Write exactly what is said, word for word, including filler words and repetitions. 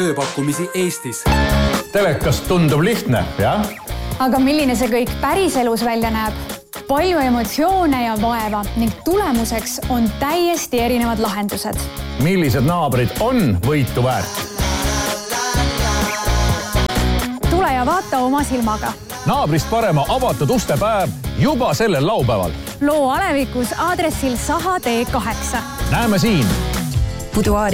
tööpakkumisi Eestis. Telekast tundub lihtne, jah? Aga milline see kõik päriselus välja näeb? Palju emotsioone ja vaeva ning tulemuseks on täiesti erinevad lahendused. Millised naabrid on võitu väärt? Tule ja vaata oma silmaga. Naabrist parema avatud ustepäev juba sellel laupäeval. Loo Alevikus aadressil Saha tee kaheksa. Näeme siin!